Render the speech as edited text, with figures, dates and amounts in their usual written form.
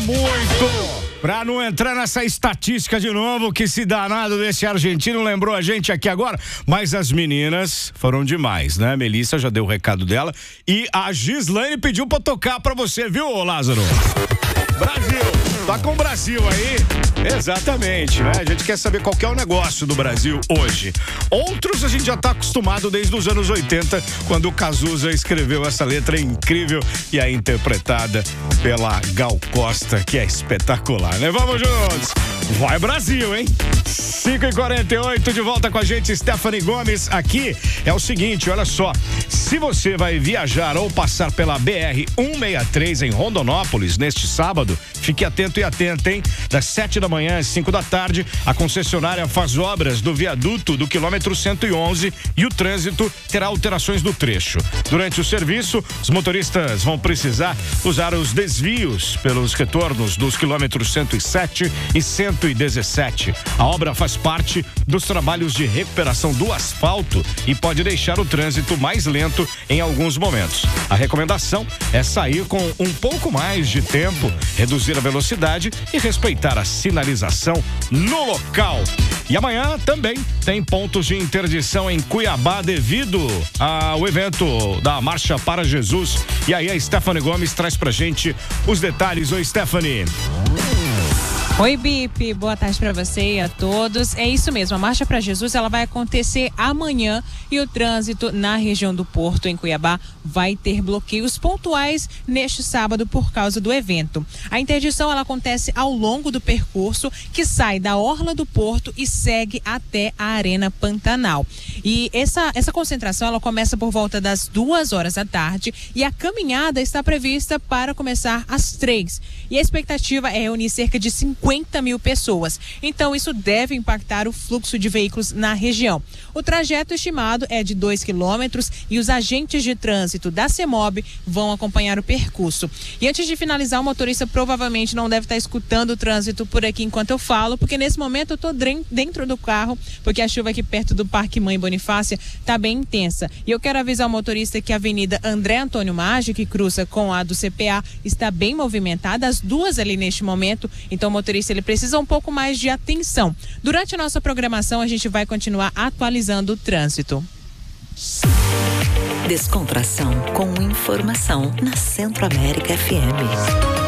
muito. Pra não entrar nessa estatística de novo, que esse danado desse argentino lembrou a gente aqui agora. Mas as meninas foram demais, né? Melissa já deu o recado dela. E a Gislaine pediu pra tocar pra você, viu, Lázaro? Brasil! Tá com o Brasil aí? Exatamente, né? A gente quer saber qual que é o negócio do Brasil hoje. Outros a gente já tá acostumado desde os anos 80, quando o Cazuza escreveu essa letra incrível e é interpretada pela Gal Costa, que é espetacular, né? Vamos juntos! Vai Brasil, hein? 5h48, de volta com a gente, Stephanie Gomes. Aqui é o seguinte, olha só. Se você vai viajar ou passar pela BR-163 em Rondonópolis neste sábado, fique atento e atenta, hein? Das 7 da manhã às 5 da tarde, a concessionária faz obras do viaduto do quilômetro 111 e o trânsito terá alterações no trecho. Durante o serviço, os motoristas vão precisar usar os desvios pelos retornos dos quilômetros 107 e 117. A obra faz parte dos trabalhos de recuperação do asfalto e pode deixar o trânsito mais lento em alguns momentos. A recomendação é sair com um pouco mais de tempo, reduzir a velocidade e respeitar a sinalização no local. E amanhã também tem pontos de interdição em Cuiabá devido ao evento da Marcha para Jesus. E aí a Stephanie Gomes traz pra gente os detalhes. Oi, Stephanie. Oi, Bip, boa tarde para você e a todos. É isso mesmo, a Marcha para Jesus ela vai acontecer amanhã e o trânsito na região do Porto, em Cuiabá, vai ter bloqueios pontuais neste sábado por causa do evento. A interdição ela acontece ao longo do percurso que sai da Orla do Porto e segue até a Arena Pantanal. E essa concentração ela começa por volta das 2h da tarde e a caminhada está prevista para começar às 3h. E a expectativa é reunir cerca de 50 mil pessoas. Então, isso deve impactar o fluxo de veículos na região. O trajeto estimado é de 2 quilômetros e os agentes de trânsito da CEMOB vão acompanhar o percurso. E antes de finalizar, o motorista provavelmente não deve estar escutando o trânsito por aqui enquanto eu falo, porque nesse momento eu estou dentro do carro, porque a chuva aqui perto do Parque Mãe Bonifácia está bem intensa. E eu quero avisar o motorista que a Avenida André Antônio Maggi, que cruza com a do CPA, está bem movimentada, as duas ali neste momento. Então, o motorista ele precisa um pouco mais de atenção. Durante a nossa programação, a gente vai continuar atualizando o trânsito. Descontração com informação na Centro América FM.